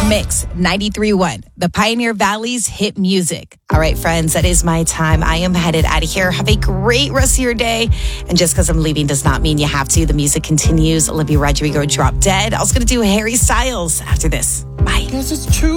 Mix 93.1, the Pioneer Valley's hit music. All right, friends, that is my time. I am headed out of here. Have a great rest of your day. And just because I'm leaving does not mean you have to. The music continues. Olivia Rodrigo, Drop Dead. I was going to do Harry Styles after this. Bye. Guess it's true.